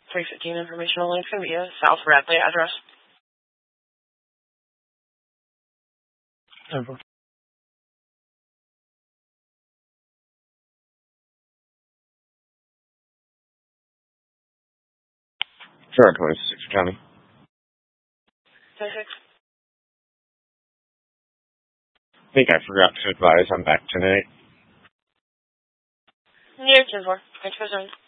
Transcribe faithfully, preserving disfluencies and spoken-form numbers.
three fifteen information only. It's going to be a South Radley address. Over. Sure, twenty-six County. twenty-six. I think I forgot to advise I'm back tonight. Yeah, ten four. Thanks for the